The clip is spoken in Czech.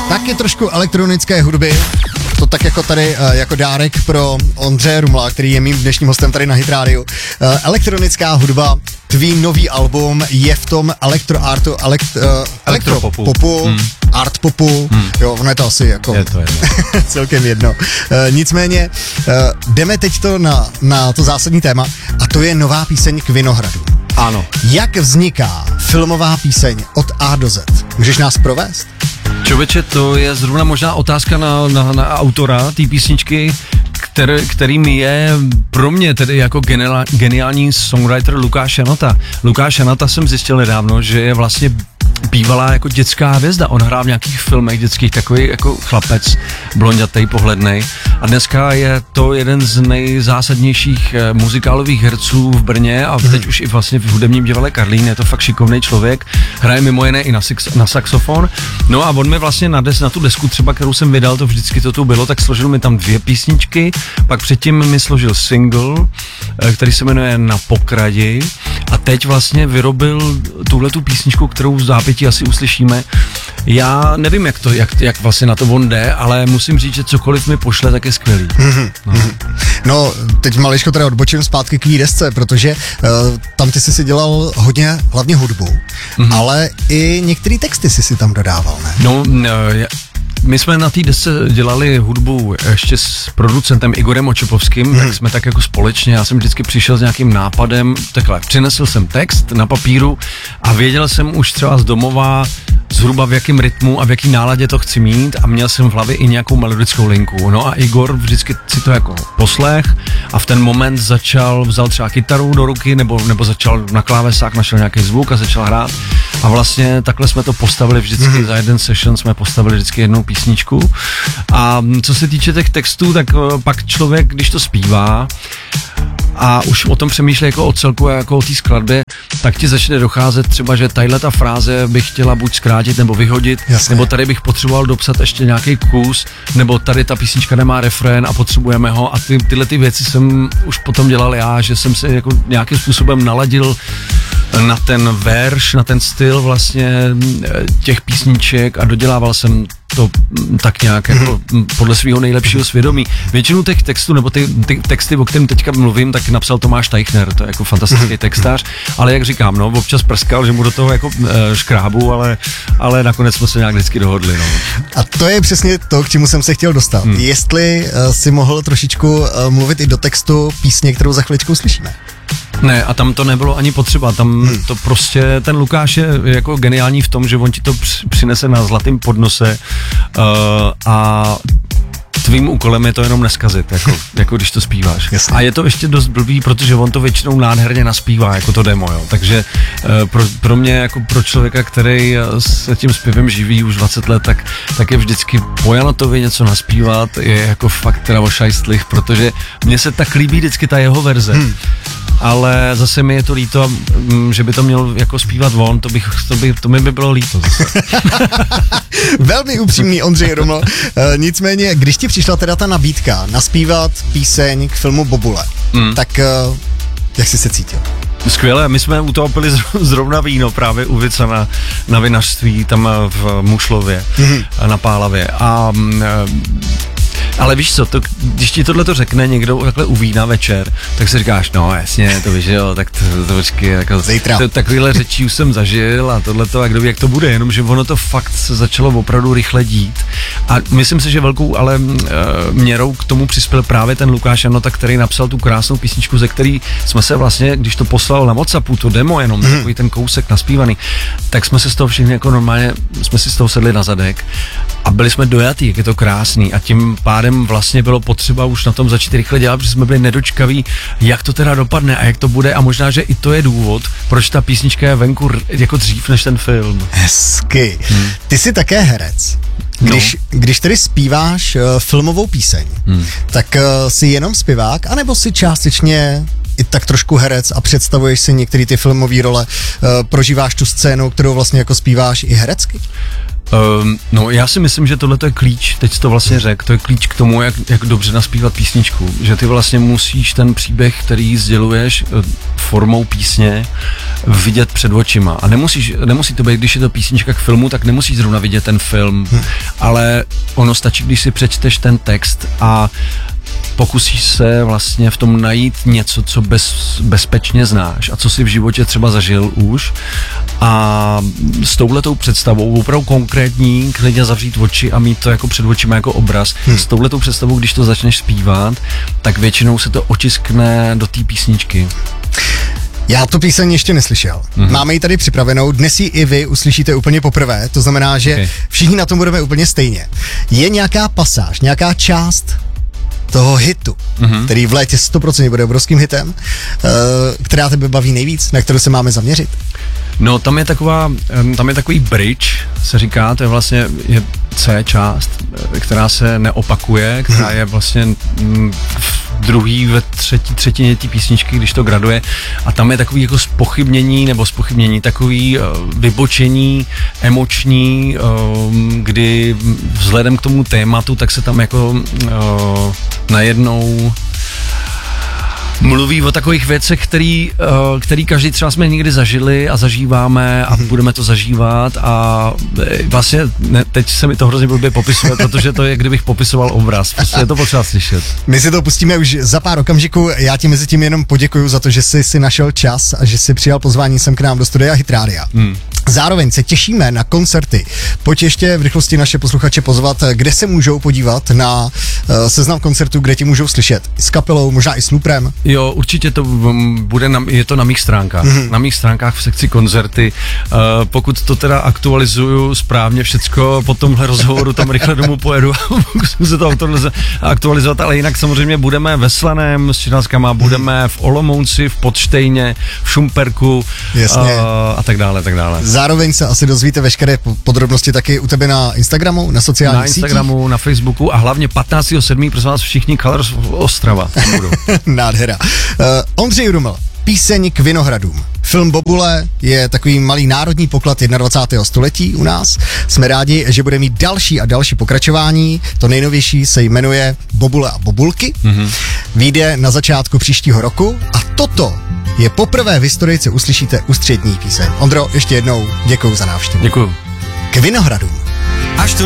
Taky trošku elektronické hudby. To tak jako tady, jako dárek pro Ondřeje Rumla, který je mým dnešním hostem tady na Hit Radio. Elektronická hudba, tvý nový album je v tom elektropopu, artpopu, jo, ono je to asi jako je to jedno. celkem jedno. Nicméně, jdeme teď na to zásadní téma a to je nová píseň k Vinohradu. Ano. Jak vzniká filmová píseň od A do Z? Můžeš nás provést? Člověče, to je zrovna možná otázka na autora té písničky, kterým je pro mě tedy jako geniální songwriter Lukáš Janota. Lukáš Janota jsem zjistil nedávno, že je vlastně bývalá jako dětská hvězda. On hrál v nějakých filmech dětských, takový jako chlapec, blondětej, pohlednej. A dneska je to jeden z nejzásadnějších muzikálových herců v Brně a teď už i vlastně v hudebním divadle Karlín. Je to fakt šikovný člověk. Hraje mimo jiné i na saxofon. No a on mi vlastně na tu desku třeba, kterou jsem vydal, to vždycky to tu bylo, tak složil mi tam 2 písničky, pak předtím mi složil single, který se jmenuje Na pokradi a teď vlastně vyrobil tuhletu písničku, kterou v zápětí asi uslyšíme. Já nevím, jak vlastně na to on jde, ale musím říct, že cokoliv mi pošle, tak je skvělý. No, teď maličko teda odbočím zpátky k té desce, protože tam ty jsi si dělal hlavně hudbu, ale i některé texty jsi si tam dodával, ne? No, my jsme na té desce dělali hudbu ještě s producentem Igorem Očepovským, tak jsme tak jako společně, já jsem vždycky přišel s nějakým nápadem, takhle, přinesl jsem text na papíru a věděl jsem už třeba z domova zhruba v jakém rytmu a v jaký náladě to chci mít a měl jsem v hlavě i nějakou melodickou linku. No a Igor vždycky si to jako poslech a v ten moment vzal třeba kytaru do ruky nebo začal na klávesách, našel nějaký zvuk a začal hrát a vlastně takhle jsme to postavili vždycky za jeden session, jsme postavili vždycky jednou písničku a co se týče těch textů, tak pak člověk, když to zpívá a už o tom přemýšlí jako o celku a jako o té skladbě, tak ti začne docházet třeba, že tato fráze bych chtěla buď zkrátit nebo vyhodit, jasně, nebo tady bych potřeboval dopsat ještě nějaký kus, nebo tady ta písnička nemá refrén a potřebujeme ho a tyhle ty věci jsem už potom dělal já, že jsem se jako nějakým způsobem naladil na ten verš, na ten styl vlastně těch písniček a dodělával jsem to tak nějak jako podle svého nejlepšího svědomí. Většinu těch textů, nebo ty texty, o kterém teďka mluvím, tak napsal Tomáš Teichner, to je jako fantastický textář, ale jak říkám, no, občas prskal, že mu do toho jako škrábu, ale nakonec jsme se nějak vždycky dohodli, no. A to je přesně to, k čemu jsem se chtěl dostat. Jestli si mohl trošičku mluvit i do textu písně, kterou za chviličku slyšíme. Ne, a tam to nebylo ani potřeba, tam to prostě, ten Lukáš je jako geniální v tom, že on ti to přinese na zlatém podnose a tvým úkolem je to jenom neskazit, jako když to zpíváš. Jasně. A je to ještě dost blbý, protože on to většinou nádherně naspívá, jako to demo, jo. Takže pro mě, jako pro člověka, který se tím zpěvem živí už 20 let, tak je vždycky po Janotovi něco naspívat, je jako fakt teda ošajstlich, protože mně se tak líbí vždycky ta jeho verze. Ale zase mi je to líto, že by to měl jako zpívat on, to mi by bylo líto zase. Velmi upřímný Ondřej Ruml. Nicméně, když ti přišla teda ta nabídka naspívat píseň k filmu Bobule, tak jak jsi se cítil? Skvěle, my jsme u toho pili zrovna víno právě u Vica na vinařství tam v Mušlově, na Pálavě ale víš co, když ti tohle to řekne někdo takhle u vína večer, tak si říkáš, no jasně, to víš, jo, tak to počkej, jako takovýhle řečí už jsem zažil a tohleto, a kdo ví, jak to bude, jenomže ono to fakt se začalo opravdu rychle dít a myslím si, že velkou ale měrou k tomu přispěl právě ten Lukáš Janota, který napsal tu krásnou písničku, ze který jsme se vlastně, když to poslal na WhatsAppu, to demo jenom, takový ten kousek naspívaný, tak jsme se z toho všichni jako normálně, jsme si z toho sedli na zadek a byli jsme dojatý, jak je to krásný a tím pádem vlastně bylo potřeba už na tom začít rychle dělat, protože jsme byli nedočkaví, jak to teda dopadne a jak to bude a možná, že i to je důvod, proč ta písnička je venku jako dřív než ten film. Hezky. Ty jsi také herec. Když tedy zpíváš filmovou píseň, tak jsi jenom zpěvák, anebo jsi částečně i tak trošku herec a představuješ si některé ty filmové role, prožíváš tu scénu, kterou vlastně jako zpíváš i herecky? No já si myslím, že tohle je klíč, teď jsi to vlastně řekl, to je klíč k tomu, jak dobře naspívat písničku, že ty vlastně musíš ten příběh, který sděluješ formou písně, vidět před očima a nemusí to být, když je to písnička k filmu, tak nemusíš zrovna vidět ten film, ale ono stačí, když si přečteš ten text a pokusíš se vlastně v tom najít něco, co bezpečně znáš a co si v životě třeba zažil už a s touhletou představou, opravdu konkrétní, klidně zavřít oči a mít to jako před očima jako obraz, s touhletou představou, když to začneš zpívat, tak většinou se to otiskne do té písničky. Já tu píseň ještě neslyšel. Máme ji tady připravenou, dnes ji i vy uslyšíte úplně poprvé, to znamená, že všichni na tom budeme úplně stejně. Je nějaká pasáž, nějaká část toho hitu, který v létě 100% bude obrovským hitem, která tebe baví nejvíc, na kterou se máme zaměřit? No, tam je takový bridge, se říká, to je vlastně C část, která se neopakuje, která je vlastně ve třetině té písničky, když to graduje, a tam je takový jako zpochybnění, takový vybočení emoční, kdy vzhledem k tomu tématu, tak se tam jako najednou mluví o takových věcech, který každý třeba jsme někdy zažili a zažíváme a budeme to zažívat a vlastně teď se mi to hrozně blbě popisuje, protože to je, kdybych popisoval obraz, prostě je to potřeba slyšet. My si to pustíme už za pár okamžiků, já ti mezi tím jenom poděkuju za to, že jsi si našel čas a že jsi přijal pozvání sem k nám do studia Hit Rádia. Zároveň se těšíme na koncerty. Pojď ještě v rychlosti naše posluchače pozvat, kde se můžou podívat na seznam koncertů, kde ti můžou slyšet. S kapelou, možná i s Luprem. Jo, určitě to bude, je to na mých stránkách. Na mých stránkách v sekci koncerty. Pokud to teda aktualizuju správně všecko, po tomhle rozhovoru tam rychle domů pojedu a musím se to aktualizovat, ale jinak samozřejmě budeme ve Slaném s Činálskama, budeme v Olomouci, v Podštejně, v Šumperku a tak dále, tak dále. Zároveň se asi dozvíte veškeré podrobnosti taky u tebe na Instagramu, na sociálních sítích. Na Instagramu, na Facebooku a hlavně 15.7. prosím vás všichni Colors Ostrava. Nádhera. Ondřej Ruml, píseň k Vinohradům. Film Bobule je takový malý národní poklad 21. století u nás. Jsme rádi, že bude mít další a další pokračování. To nejnovější se jmenuje Bobule a Bobulky. Vyjde na začátku příštího roku a toto je poprvé v historii, co uslyšíte ústřední píseň. Ondro, ještě jednou děkuju za návštěvu. Děkuju. K Vinohradům. Až to